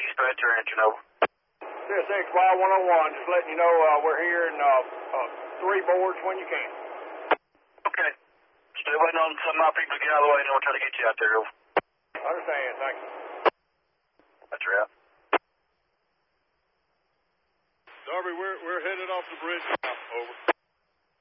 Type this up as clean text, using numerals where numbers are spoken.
dispatcher engine over. CSX Y101, just letting you know we're here in 3 boards when you can. Okay. Still waiting on some of my people to get out of the way and we'll try to get you out there. Over. Understand, thank you. That's right. Darby, we're headed off the bridge now. Over.